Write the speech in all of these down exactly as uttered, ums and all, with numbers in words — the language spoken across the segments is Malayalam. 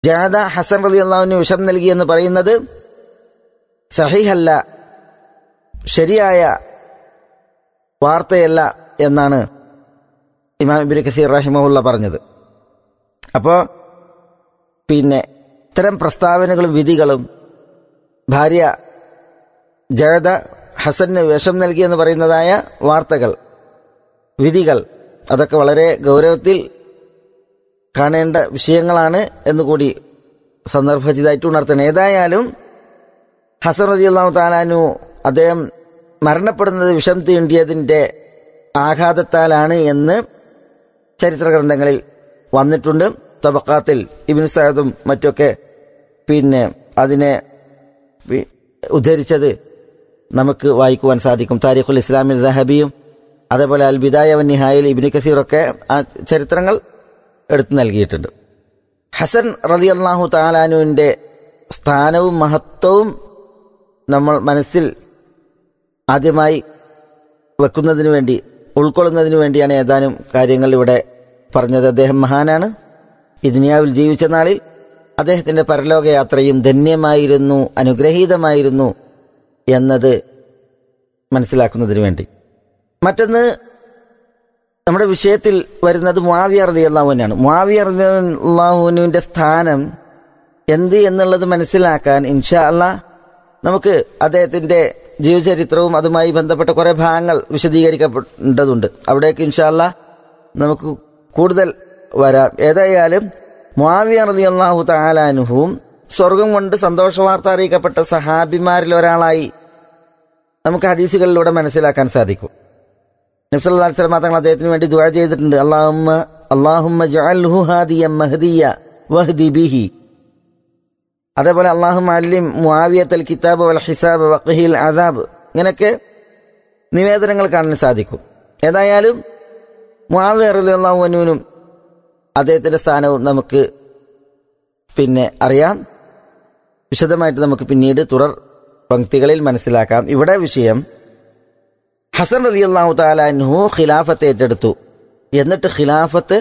ജഅദ ഹസൻ റളിയല്ലാഹു അൻഹു വിഷം നൽകിയെന്ന് പറയുന്നത് സഹീഹല്ല, ശരിയായ വാർത്തയല്ല എന്നാണ് ഇമാം ഇബ്നു കസീർ റഹിമഹുല്ലാഹ് പറഞ്ഞത്. അപ്പോൾ പിന്നെ ഇത്തരം പ്രസ്താവനകളും വിധികളും ഭാര്യ ജഅദ ഹസന് വിഷം നൽകിയെന്ന് പറയുന്നതായ വാർത്തകൾ, വിധികൾ, അതൊക്കെ വളരെ ഗൗരവത്തിൽ കാണേണ്ട വിഷയങ്ങളാണ് എന്നുകൂടി സന്ദർഭോചിതമായിട്ട് ഉണർത്തണം. ഏതായാലും ഹസൻ റളിയല്ലാഹു തആല അൻഹു അദ്ദേഹം മരണപ്പെടുന്നത് വിഷം തീണ്ടിയതിൻ്റെ ആഘാതത്താലാണ് എന്ന് ചരിത്ര ഗ്രന്ഥങ്ങളിൽ വന്നിട്ടുണ്ട്. തബഖാത്തിൽ ഇബ്നു സഅദും മറ്റൊക്കെ പിന്നെ അതിനെ ഉദ്ധരിച്ചത് നമുക്ക് വായിക്കുവാൻ സാധിക്കും. താരിഖുൽ ഇസ്ലാമിൽ ദഹബിയും അതേപോലെ അൽ ബിദായ വൻ നിഹായയിൽ ഇബ്നു കസീറൊക്കെ ആ ചരിത്രങ്ങൾ എടുത്തു നൽകിയിട്ടുണ്ട്. ഹസൻ റളിയല്ലാഹു തആല അൻഹുവിൻ്റെ സ്ഥാനവും മഹത്വവും നമ്മൾ മനസ്സിൽ ആദ്യമായി വെക്കുന്നതിന് വേണ്ടി, ഉൾക്കൊള്ളുന്നതിന് വേണ്ടിയാണ് ഏതാനും കാര്യങ്ങൾ ഇവിടെ പറഞ്ഞത്. അദ്ദേഹം മഹാനാണ്. ഈ ദുനിയാവിൽ ജീവിച്ച നാളിൽ അദ്ദേഹത്തിൻ്റെ പരലോകയാത്രയും ധന്യമായിരുന്നു, അനുഗ്രഹീതമായിരുന്നു എന്നത് മനസ്സിലാക്കുന്നതിന് വേണ്ടി. മറ്റൊന്ന് നമ്മുടെ വിഷയത്തിൽ വരുന്നത് മുആവിയ റളിയല്ലാഹു അൻഹുവാണ്. മുആവിയ റളിയല്ലാഹു അൻഹുവിൻ്റെ സ്ഥാനം എന്ത് എന്നുള്ളത് മനസ്സിലാക്കാൻ ഇൻഷാ അല്ലാഹ് നമുക്ക് അദ്ദേഹത്തിൻ്റെ ജീവചരിത്രവും അതുമായി ബന്ധപ്പെട്ട കുറേ ഭാഗങ്ങൾ വിശദീകരിക്കപ്പെടേണ്ടതുണ്ട്. അവിടേക്ക് ഇൻഷാ അല്ലാഹ് നമുക്ക് കൂടുതൽ വരാം. ഏതായാലും മുആവിയ റളിയല്ലാഹു തആല അൻഹുവും സ്വർഗം കൊണ്ട് സന്തോഷവാർത്ത അറിയിക്കപ്പെട്ട സഹാബിമാരിൽ ഒരാളായി നമുക്ക് ഹദീസുകളിലൂടെ മനസ്സിലാക്കാൻ സാധിക്കും. നബി സല്ലല്ലാഹു അലൈഹി വസല്ലം തങ്ങൾ അദ്ദേഹത്തിന് വേണ്ടി ദുആ ചെയ്തിട്ടുണ്ട്. അല്ലാഹുമ്മ അല്ലാഹുമ്മ ജഅൽഹു ഹാദിയൻ മഹ്ദിയ വഹ്ദി ബിഹി. അതേപോലെ അല്ലാഹുമ്മ അല്ലിം മുആവിയത്തൽ കിതാബ് വൽ ഹിസാബ് വഖിഹിൽ അദാബ്. ഇങ്ങനെയൊക്കെ നിവേദനങ്ങൾ കാണാൻ സാധിക്കും. ഏതായാലും മുആവിയ റളിയല്ലാഹു അൻഹുവിനും അദ്ദേഹത്തിൻ്റെ സ്ഥാനവും നമുക്ക് പിന്നെ അറിയാം. വിശദമായിട്ട് നമുക്ക് പിന്നീട് തുടർ പംക്തികളിൽ മനസ്സിലാക്കാം. ഇവിടെ വിഷയം ഹസൻ റളിയല്ലാഹു തആല അൻഹു ഖിലാഫത്ത് ഏറ്റെടുത്തു. എന്നിട്ട് ഖിലാഫത്ത്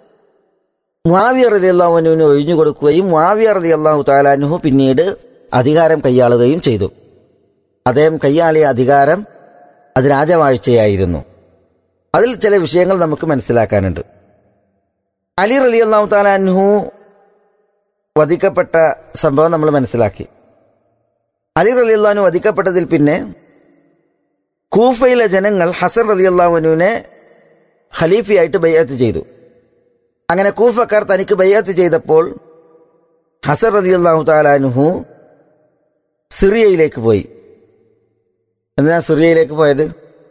മുആവിയ റളിയല്ലാഹു അൻഹുവിന് ഒഴിഞ്ഞു കൊടുക്കുകയും മുആവിയ റളിയല്ലാഹു തആല അൻഹു പിന്നീട് അധികാരം കൈയാളുകയും ചെയ്തു. അദ്ദേഹം കൈയാളിയ അധികാരം അത് രാജവാഴ്ചയായിരുന്നു. അതിൽ ചില വിഷയങ്ങൾ നമുക്ക് മനസ്സിലാക്കാനുണ്ട്. അലി റളിയല്ലാഹു തആല അൻഹു വധിക്കപ്പെട്ട സംഭവം നമ്മൾ മനസ്സിലാക്കി. അലി റളിയല്ലാഹു അൻഹു വധിക്കപ്പെട്ടതിൽ പിന്നെ കൂഫയിലെ ജനങ്ങൾ ഹസൻ റളിയല്ലാഹു അൻഹുവിനെ ഖലീഫയായിട്ട് ബൈഅത്ത് ചെയ്തു. അങ്ങനെ കൂഫക്കാർ തനിക്ക് ബൈഅത്ത് ചെയ്തപ്പോൾ ഹസൻ റളിയല്ലാഹു തആല അൻഹു സിറിയയിലേക്ക് പോയി. എന്തിനാ സിറിയയിലേക്ക് പോയത്?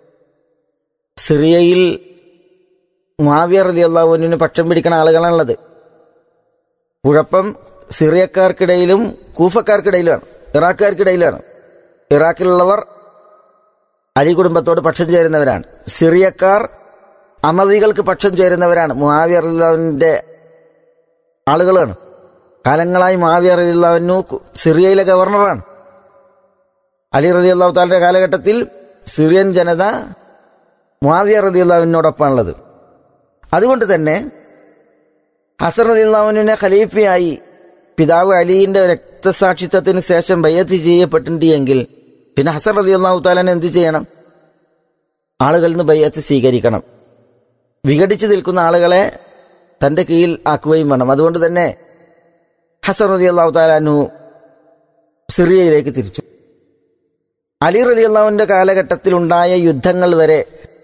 സിറിയയിൽ മുആവിയ റളിയല്ലാഹു അൻഹുവിന് പക്ഷം പിടിക്കുന്ന ആളുകളാണുള്ളത്. കുഴപ്പം സിറിയക്കാർക്കിടയിലും കൂഫക്കാർക്കിടയിലുമാണ്, ഇറാഖുകാർക്കിടയിലാണ്. ഇറാഖിലുള്ളവർ അലി കുടുംബത്തോട് പക്ഷം ചേരുന്നവരാണ്. സിറിയക്കാർ അമവികൾക്ക് പക്ഷം ചേരുന്നവരാണ്. മുആവിയ റളിയല്ലാഹു അൻഹുവിന്റെ ആളുകളാണ്. കാലങ്ങളായി മുആവിയ റളിയല്ലാഹു അൻഹു സിറിയയിലെ ഗവർണറാണ്. അലി റളിയല്ലാഹു തആലയുടെ കാലഘട്ടത്തിൽ സിറിയൻ ജനത മുആവിയ റളിയല്ലാഹു അൻഹുവിനോടൊപ്പമാണുള്ളത്. അതുകൊണ്ട് തന്നെ ഹസൻ റളിയല്ലാഹു അൻഹുവിനെ ഖലീഫയായി പിതാവ് അലിയുടെ രക്തസാക്ഷിത്വത്തിന് ശേഷം ബൈഅത്ത് ചെയ്യപ്പെട്ടിട്ടുണ്ട് എങ്കിൽ പിന്നെ ഹസൻ റളിയല്ലാഹു തആല എന്ത് ചെയ്യണം? ആളുകളിൽ നിന്ന് ബൈഅത്ത് സ്വീകരിക്കണം. വിഘടിച്ച് നിൽക്കുന്ന ആളുകളെ തൻ്റെ കീഴിൽ ആക്കുകയും വേണം. അതുകൊണ്ട് തന്നെ ഹസൻ റളിയല്ലാഹു തആല അൻഹു സിറിയയിലേക്ക് തിരിച്ചു. അലി റളിയല്ലാഹുവിൻ്റെ കാലഘട്ടത്തിലുണ്ടായ യുദ്ധങ്ങൾ വരെ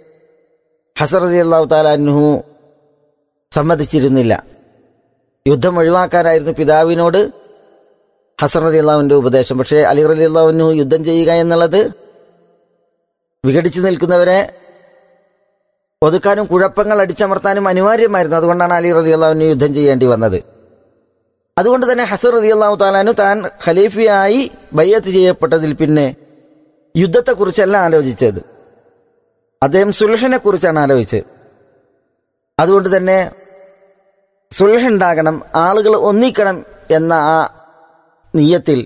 ഹസൻ റളിയല്ലാഹു തആല അൻഹു സമ്മതിച്ചിരുന്നില്ല. യുദ്ധം ഒഴിവാക്കാനായിരുന്നു പിതാവിനോട് ഹസൻ റളിയല്ലാഹുവിൻ്റെ ഉപദേശം. പക്ഷേ അലി റളിയല്ലാഹു അൻഹു യുദ്ധം ചെയ്യുക എന്നുള്ളത് വിഘടിച്ചു നിൽക്കുന്നവരെ ഒതുക്കാനും കുഴപ്പങ്ങൾ അടിച്ചമർത്താനും അനിവാര്യമായിരുന്നു. അതുകൊണ്ടാണ് അലി റളിയല്ലാഹു അൻഹു യുദ്ധം ചെയ്യേണ്ടി വന്നത്. അതുകൊണ്ട് തന്നെ ഹസൻ റളിയല്ലാഹു തആല അൻഹു താൻ ഖലീഫയായി ബൈഅത്ത് ചെയ്യപ്പെട്ടതിൽ പിന്നെ യുദ്ധത്തെക്കുറിച്ചല്ല ആലോചിച്ചത്, അദ്ദേഹം സുൽഹിനെ കുറിച്ചാണ് ആലോചിച്ചത്. അതുകൊണ്ട് തന്നെ സുൽഹുണ്ടാകണം, ആളുകൾ ഒന്നിക്കണം എന്ന ആ നിയ്യത്തിൽ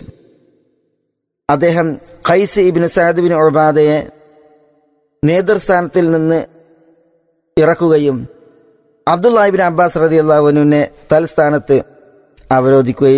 അദ്ദേഹം ഖൈസ് ഇബ്നു സഅദ് ബിൻ ഉബാദയെ നേതൃസ്ഥാനത്തിൽ നിന്ന് ഇറക്കുകയും അബ്ദുല്ലാഹി ഇബ്നു അബ്ബാസ് റളിയല്ലാഹു അൻഹുവിനെ തൽസ്ഥാനത്ത് അവരോധിക്കുകയും